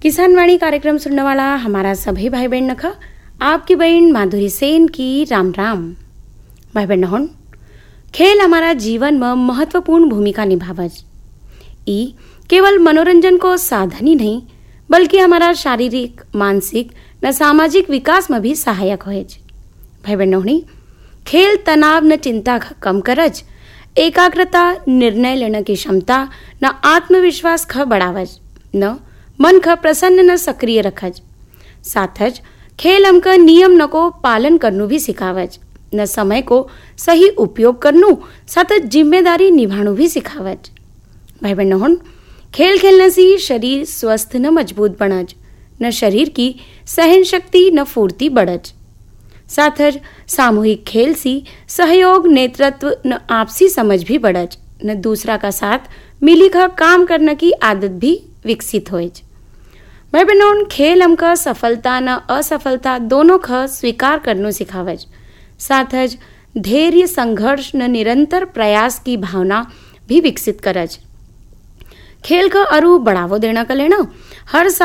किसान वाणी कार्यक्रम सुनने वाला हमारा सभी भाई बहन नखा आपकी बहन माधुरी सेन की राम राम। भाई बहन, खेल हमारा जीवन में महत्वपूर्ण भूमिका निभावज। ई केवल मनोरंजन को साधन ही नहीं बल्कि हमारा शारीरिक, मानसिक न सामाजिक विकास में भी सहायक होएज। भाई बहनों, खेल तनाव न चिंता कम करज, एकाग्रता, निर्णय लेने की क्षमता न आत्मविश्वास ख बढ़ावज, न मन ख प्रसन्न न सक्रिय रखज। साथज खेल हमका नियम न को पालन करनु भी सिखावज, न समय को सही उपयोग करनु साथ जिम्मेदारी निभानु भी सिखावज। भाई बहनों, खेल खेलने से शरीर स्वस्थ न मजबूत बनज, न शरीर की सहन शक्ति न फूर्ति बढ़ज। साथज सामूहिक खेल से सहयोग, नेतृत्व न आपसी समझ भी बढ़ज, न दूसरा का साथ मिली का काम करने की आदत भी विकसित होएज। भाई बहनों, खेल हमका सफलता न असफलता दोनों ख स्वीकार करनो सिखावज। साथज धैर्य, संघर्ष न निरंतर प्रयास की भावना भी विकसित करज। खेल का अरु बढ़ावो देना का लेना हर